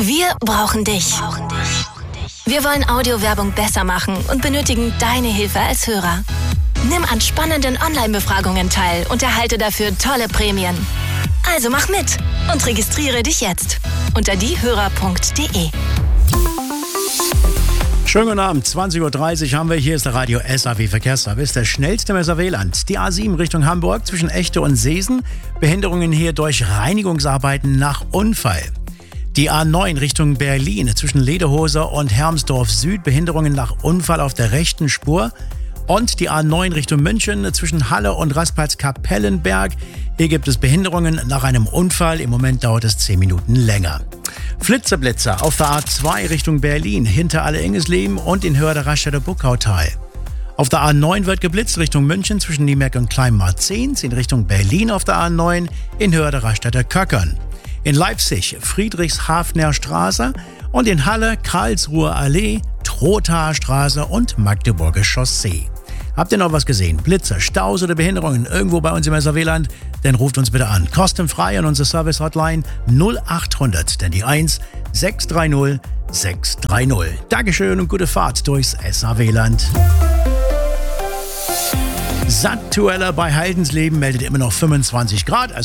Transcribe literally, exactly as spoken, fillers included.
Wir brauchen dich. Wir wollen Audiowerbung besser machen und benötigen deine Hilfe als Hörer. Nimm an spannenden Online-Befragungen teil und erhalte dafür tolle Prämien. Also mach mit und registriere dich jetzt unter diehörer punkt de. Schönen guten Abend, zwanzig Uhr dreißig haben wir. Hier ist der Radio S A W Verkehrsservice, der schnellste im S A W-Land. Die A sieben Richtung Hamburg zwischen Echte und Seesen. Behinderungen hier durch Reinigungsarbeiten nach Unfall. Die A neun Richtung Berlin zwischen Lederhose und Hermsdorf Süd. Behinderungen nach Unfall auf der rechten Spur. Und die A neun Richtung München zwischen Halle und Raspail-Kapellenberg. Hier gibt es Behinderungen nach einem Unfall. Im Moment dauert es zehn Minuten länger. Flitzer-Blitzer auf der A zwei Richtung Berlin, hinter Alle-Engesleben und in Höhe der Raststätte Buckautal. Auf der A neun wird geblitzt Richtung München zwischen Niemerk und Kleinmarzens, in Richtung Berlin auf der A neun, in Höhe der Raststätte Köckern. In Leipzig Friedrichshafener Straße und in Halle Karlsruher Allee, Trothaer Straße und Magdeburger Chaussee. Habt ihr noch was gesehen? Blitzer, Staus oder Behinderungen irgendwo bei uns im S A W-Land? Dann ruft uns bitte an. Kostenfrei an unsere Service-Hotline null acht hundert, denn die eins sechs drei null sechs drei null. Dankeschön und gute Fahrt durchs S A W-Land. Sattueller bei Haldensleben meldet immer noch fünfundzwanzig Grad. Also